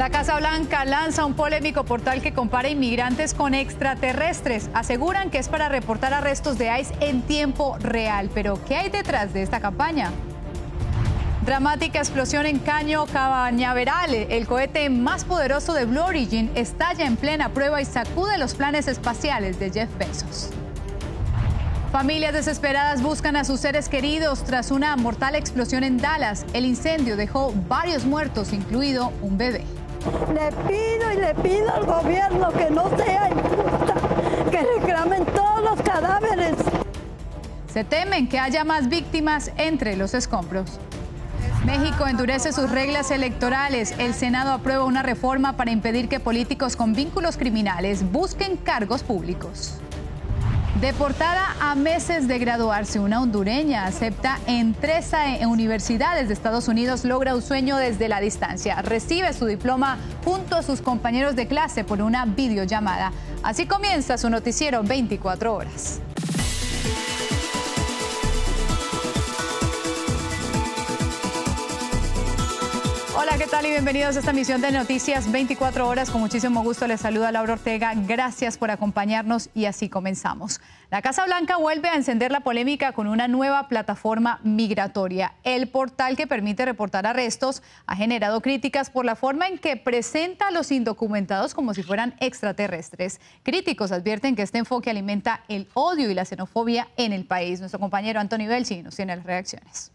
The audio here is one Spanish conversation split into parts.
La Casa Blanca lanza un polémico portal que compara inmigrantes con extraterrestres. Aseguran que es para reportar arrestos de ICE en tiempo real. Pero, ¿qué hay detrás de esta campaña? Dramática explosión en Caño Cañaveral. El cohete más poderoso de Blue Origin estalla en plena prueba y sacude los planes espaciales de Jeff Bezos. Familias desesperadas buscan a sus seres queridos tras una mortal explosión en Dallas. El incendio dejó varios muertos, incluido un bebé. Le pido al gobierno que no sea injusta, que reclamen todos los cadáveres. Se temen que haya más víctimas entre los escombros. México endurece sus reglas electorales. El Senado aprueba una reforma para impedir que políticos con vínculos criminales busquen cargos públicos. Deportada a meses de graduarse, una hondureña acepta en 13 universidades de Estados Unidos, logra un sueño desde la distancia. Recibe su diploma junto a sus compañeros de clase por una videollamada. Así comienza su noticiero 24 horas. Hola, ¿qué tal? Y bienvenidos a esta emisión de Noticias 24 horas. Con muchísimo gusto les saluda Laura Ortega. Gracias por acompañarnos y así comenzamos. La Casa Blanca vuelve a encender la polémica con una nueva plataforma migratoria. El portal que permite reportar arrestos ha generado críticas por la forma en que presenta a los indocumentados como si fueran extraterrestres. Críticos advierten que este enfoque alimenta el odio y la xenofobia en el país. Nuestro compañero Anthony Belchi nos tiene las reacciones.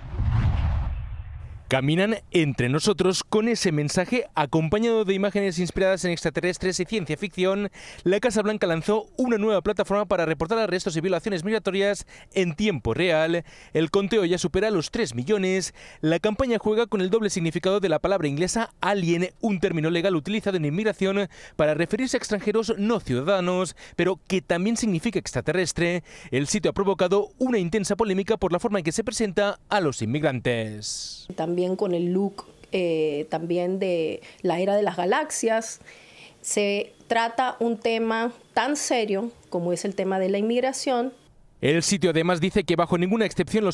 Caminan entre nosotros con ese mensaje acompañado de imágenes inspiradas en extraterrestres y ciencia ficción. La Casa Blanca lanzó una nueva plataforma para reportar arrestos y violaciones migratorias en tiempo real. El conteo ya supera los 3 millones. La campaña juega con el doble significado de la palabra inglesa alien, un término legal utilizado en inmigración para referirse a extranjeros no ciudadanos, pero que también significa extraterrestre. El sitio ha provocado una intensa polémica por la forma en que se presenta a los inmigrantes. También con el look también de la era de las galaxias. Se trata un tema tan serio como es el tema de la inmigración. El sitio además dice que bajo ninguna excepción los